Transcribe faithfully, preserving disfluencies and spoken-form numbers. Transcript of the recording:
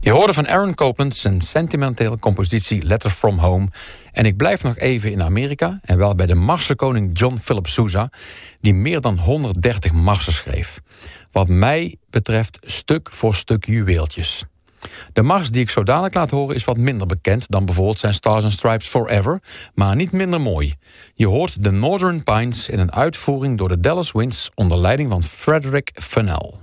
Je hoorde van Aaron Copland zijn sentimentele compositie Letter From Home. En ik blijf nog even in Amerika, en wel bij de marsenkoning John Philip Sousa, die meer dan honderddertig marsen schreef. Wat mij betreft stuk voor stuk juweeltjes. De mars die ik zo dadelijk laat horen is wat minder bekend dan bijvoorbeeld zijn Stars and Stripes Forever, maar niet minder mooi. Je hoort de Northern Pines in een uitvoering door de Dallas Winds onder leiding van Frederick Fennell.